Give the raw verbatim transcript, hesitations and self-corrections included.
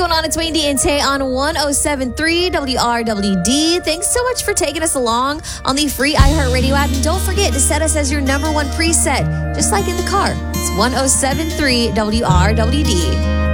going on? It's Wendy and Tay on one oh seven point three W R W D. Thanks so much for taking us along on the free iHeartRadio app. And don't forget to set us as your number one preset, just like in the car. It's one oh seven point three W R W D.